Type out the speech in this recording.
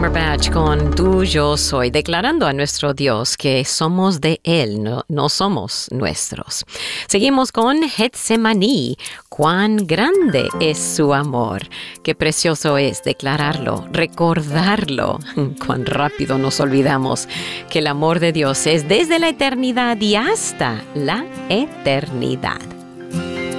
Cumberbatch con Tú, yo soy, declarando a nuestro Dios que somos de Él, no somos nuestros. Seguimos con Getsemaní. Cuán grande es su amor. Qué precioso es declararlo, recordarlo. Cuán rápido nos olvidamos que el amor de Dios es desde la eternidad y hasta la eternidad.